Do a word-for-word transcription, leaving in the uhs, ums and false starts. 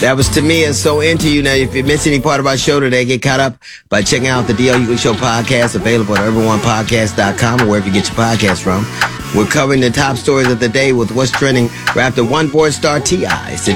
That was Tamia, So Into You. Now, if you missed any part of our show today, get caught up by checking out the D L Hughley Show podcast, available at urban one podcast dot com or wherever you get your podcast from. We're covering the top stories of the day with what's trending. Raptor One Board star T I